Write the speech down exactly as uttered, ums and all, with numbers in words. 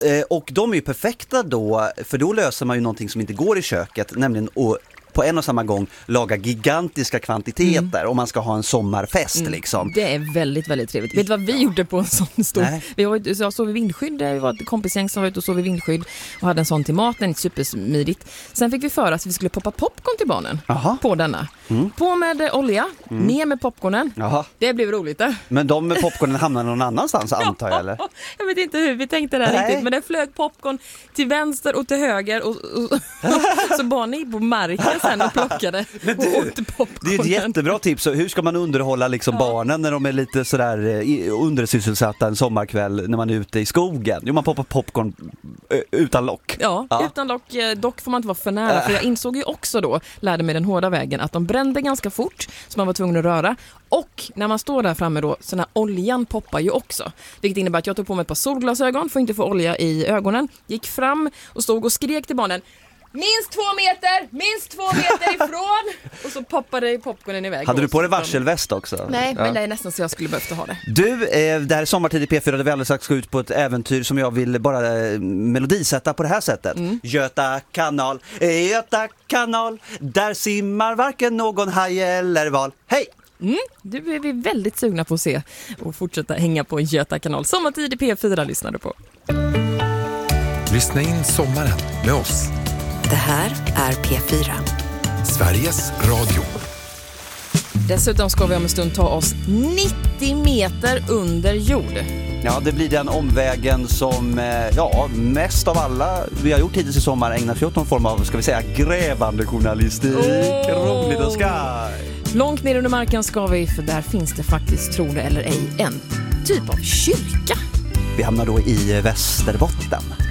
eh, och de är ju perfekta då, för då löser man ju någonting som inte går i köket, nämligen att på en och samma gång laga gigantiska kvantiteter mm. om man ska ha en sommarfest mm. liksom. Det är väldigt, väldigt trevligt. Vet du vad vi gjorde på en sån stor... Nej. Vi var, jag sov i vindskydd, det var ett kompisgäng som var ute och sov i vindskydd och hade en sån till maten, supersmidigt. Sen fick vi för att vi skulle poppa popcorn till barnen. Aha. På denna. Mm. På med olja, mm. ner med popcornen. Aha. Det blev roligt där. Men de med popcornen hamnade någon annanstans antar jag, eller? Jag vet inte hur vi tänkte det här riktigt, men det flög popcorn till vänster och till höger och, och, så barnen gick på marken sen och plockade men du, och åkte popcorn. Det är ett jättebra tips. Så hur ska man underhålla liksom ja. barnen när de är lite sådär undersysselsatta en sommarkväll när man är ute i skogen? Jo, man poppar popcorn utan lock. Ja, ja, utan lock. Dock får man inte vara för nära. Äh. För jag insåg ju också då, lärde mig den hårda vägen, att de brände ganska fort så man var tvungen att röra. Och när man står där framme då, så den här oljan poppar ju också. Vilket innebär att jag tog på mig ett par solglasögon för att inte få olja i ögonen. Gick fram och stod och skrek till barnen: minst två meter, minst två meter ifrån. Och så poppade popcornen iväg. Hade du på dig varselväst också? Nej, men ja. det är nästan så jag skulle behövt ha det. Du, eh, det här är sommartid i P fyra där vi alldeles strax ska ut på ett äventyr som jag vill bara eh, melodisätta på det här sättet. Mm. Göta kanal, Göta kanal, där simmar varken någon haj eller val. Hej! Mm, du är vi väldigt sugna på att se och fortsätta hänga på Göta kanal. Sommartid i P fyra lyssnar du på. Lyssna in sommaren med oss. Det här är P fyra. Sveriges Radio. Dessutom ska vi om en stund ta oss nittio meter under jord. Ja, det blir den omvägen som ja, mest av alla vi har gjort hittills i sommar ägnar sig åt någon form av, ska vi säga, grävande journalistik. Oh. Roligt och skaj. Långt ner under marken ska vi, för där finns det faktiskt, tro det eller ej, en typ av kyrka. Vi hamnar då i Västerbotten.